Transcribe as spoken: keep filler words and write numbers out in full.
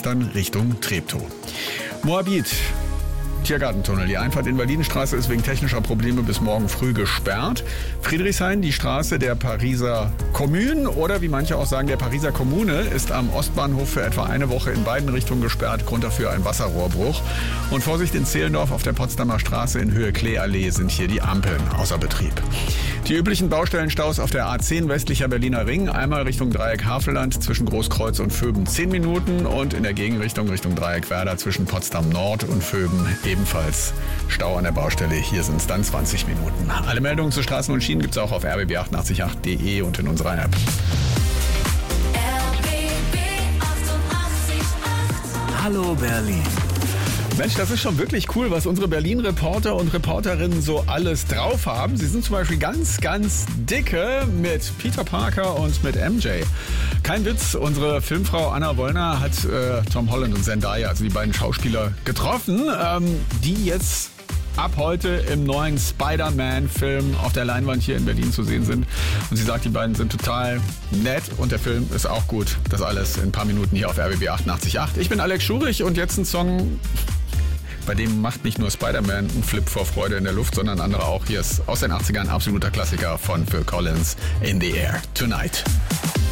dann Richtung Treptow. Moabit. Tiergartentunnel. Die Einfahrt in Berlinstraße ist wegen technischer Probleme bis morgen früh gesperrt. Friedrichshain, die Straße der Pariser Kommune oder wie manche auch sagen, der Pariser Kommune, ist am Ostbahnhof für etwa eine Woche in beiden Richtungen gesperrt. Grund dafür ein Wasserrohrbruch. Und Vorsicht in Zehlendorf auf der Potsdamer Straße in Höhe Kleeallee sind hier die Ampeln außer Betrieb. Die üblichen Baustellenstaus auf der A zehn westlicher Berliner Ring. Einmal Richtung Dreieck Havelland zwischen Großkreuz und Vöben zehn Minuten und in der Gegenrichtung Richtung Dreieck Werder zwischen Potsdam Nord und Vöben ebenfalls Stau an der Baustelle. Hier sind es dann zwanzig Minuten. Alle Meldungen zu Straßen und Schienen gibt es auch auf r b b achtundachtzig punkt acht punkt de und in unserer App. R B B achtundachtzig Komma acht. Hallo Berlin. Mensch, das ist schon wirklich cool, was unsere Berlin-Reporter und Reporterinnen so alles drauf haben. Sie sind zum Beispiel ganz, ganz dicke mit Peter Parker und mit M J. Kein Witz, unsere Filmfrau Anna Wollner hat äh, Tom Holland und Zendaya, also die beiden Schauspieler, getroffen, ähm, die jetzt ab heute im neuen Spider-Man-Film auf der Leinwand hier in Berlin zu sehen sind. Und sie sagt, die beiden sind total nett und der Film ist auch gut. Das alles in ein paar Minuten hier auf R B B achtundachtzig Komma acht. Ich bin Alex Schurich und jetzt ein Song, bei dem macht nicht nur Spider-Man einen Flip vor Freude in der Luft, sondern andere auch. Hier ist aus den achtzigern ein absoluter Klassiker von Phil Collins, In the Air Tonight.